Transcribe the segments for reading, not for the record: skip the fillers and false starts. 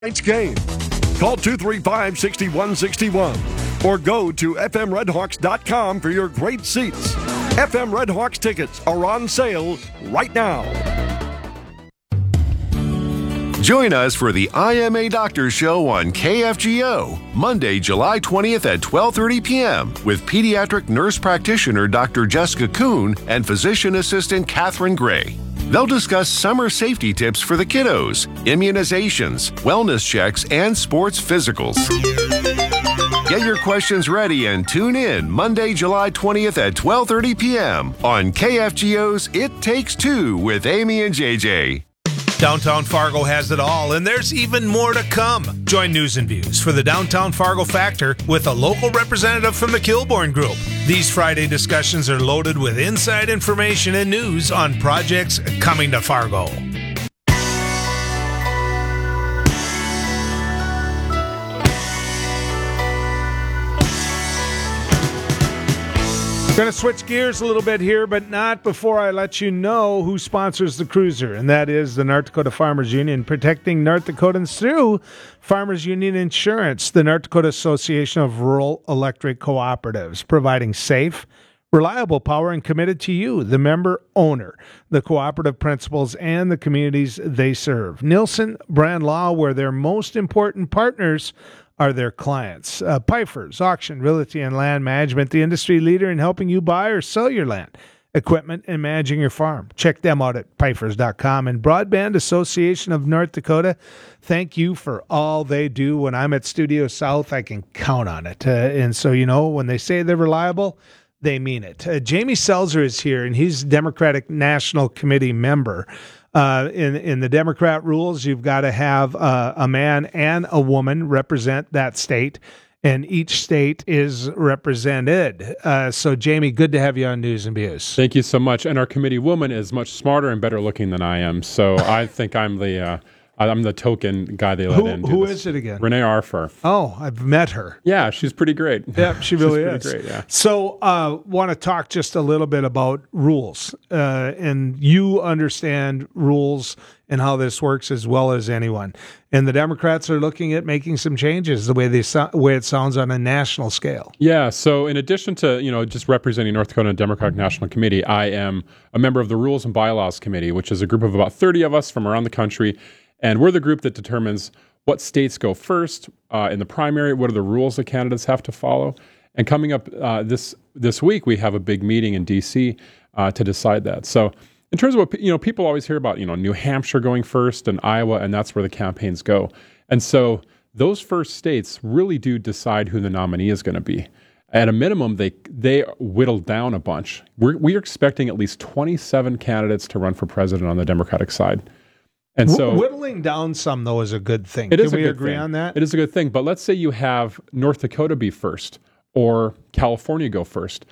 Tonight's game. Call 235-6161 or go to fmredhawks.com for your great seats. FM Red Hawks tickets are on sale right now. Join us for the IMA Doctor Show on KFGO, Monday, July 20th at 12:30 p.m. with pediatric nurse practitioner Dr. Jessica Kuhn and physician assistant Catherine Gray. They'll discuss summer safety tips for the kiddos, immunizations, wellness checks, and sports physicals. Get your questions ready and tune in Monday, July 20th at 12:30 p.m. on KFGO's It Takes Two with Amy and JJ. Downtown Fargo has it all, and there's even more to come. Join News and Views for the Downtown Fargo Factor with a local representative from the Kilbourne Group. These Friday discussions are loaded with inside information and news on projects coming to Fargo. Going to switch gears a little bit here, but not before I let you know who sponsors the cruiser, and that is the North Dakota Farmers Union, protecting North Dakotans through Farmers Union Insurance, the North Dakota Association of Rural Electric Cooperatives, providing safe, reliable power and committed to you, the member owner, the cooperative principals, and the communities they serve. Nielsen Brand Law, where their most important partners are their clients. Pfeiffer's Auction, Realty, and Land Management, the industry leader in helping you buy or sell your land, equipment, and managing your farm. Check them out at Pfeiffers.com. And Broadband Association of North Dakota, thank you for all they do. When I'm at Studio South, I can count on it. And so, you know, when they say they're reliable, they mean it. Jamie Selzer is here, and he's Democratic National Committee member. In the Democrat rules, you've got to have a man and a woman represent that state, and each state is represented. So, Jamie, good to have you on News and Views. Thank you so much. And our committee woman is much smarter and better looking than I am. So I think I'm the token guy they let in. Who is it again? Renee Arfer. Oh, I've met her. Yeah, she's pretty great. Yeah, she really is. Great, yeah. So, want to talk just a little bit about rules, and you understand rules and how this works as well as anyone. And the Democrats are looking at making some changes the way it sounds on a national scale. Yeah. So, in addition to just representing North Dakota Democratic National Committee, I am a member of the Rules and Bylaws Committee, which is a group of about 30 of us from around the country. And we're the group that determines what states go first in the primary, what are the rules that candidates have to follow. And coming up this week, we have a big meeting in D.C. To decide that. So in terms of what people always hear about, New Hampshire going first and Iowa, and that's where the campaigns go. And so those first states really do decide who the nominee is going to be. At a minimum, they whittled down a bunch. We're expecting at least 27 candidates to run for president on the Democratic side. And so whittling down some, though, is a good thing. Can we agree on that? It is a good thing. But let's say you have North Dakota be first or California go first.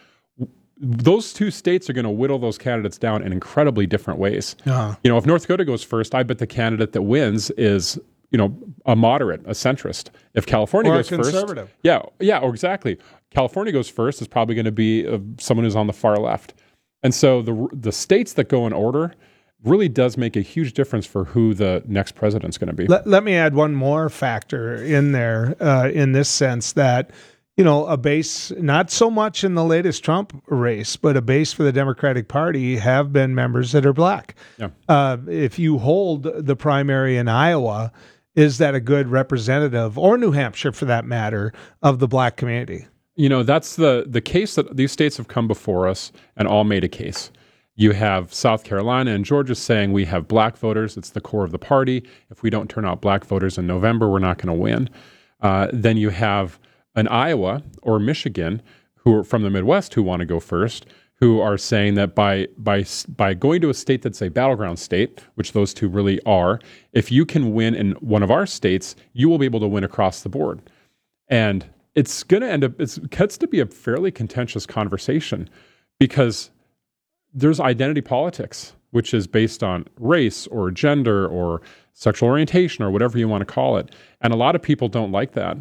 Those two states are going to whittle those candidates down in incredibly different ways. Uh-huh. If North Dakota goes first, I bet the candidate that wins is a moderate, a centrist. If California goes first, conservative. Yeah, exactly. California goes first is probably going to be someone who's on the far left. And so the states that go in order really does make a huge difference for who the next president's going to be. Let me add one more factor in there, in this sense that, a base, not so much in the latest Trump race, but a base for the Democratic Party have been members that are black. Yeah. If you hold the primary in Iowa, is that a good representative, or New Hampshire for that matter, of the black community? That's the case that these states have come before us and all made a case. You have South Carolina and Georgia saying we have black voters. It's the core of the party. If we don't turn out black voters in November, we're not going to win. Then you have an Iowa or Michigan who are from the Midwest who want to go first, who are saying that by going to a state that's a battleground state, which those two really are, if you can win in one of our states, you will be able to win across the board. And it's going to it gets to be a fairly contentious conversation because there's identity politics, which is based on race or gender or sexual orientation or whatever you want to call it. And a lot of people don't like that.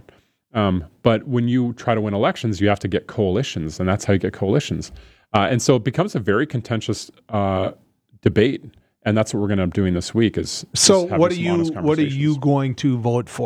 But when you try to win elections, you have to get coalitions, and that's how you get coalitions. And so it becomes a very contentious debate. And that's what we're going to be doing this week. Is So have what are some honest you conversations. going to vote for?